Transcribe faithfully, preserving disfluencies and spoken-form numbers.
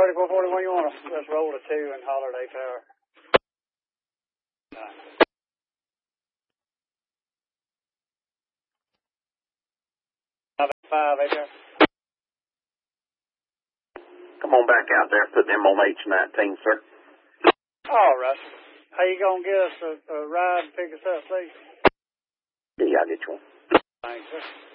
thirty-four forty-one, you want to let's roll to two and Holiday Tower. Five, eight there. Come on back out there, put them on H nineteen, sir. All right. How you going to get us a, a ride and pick us up, please? Yeah, I'll get you one. Thanks, sir.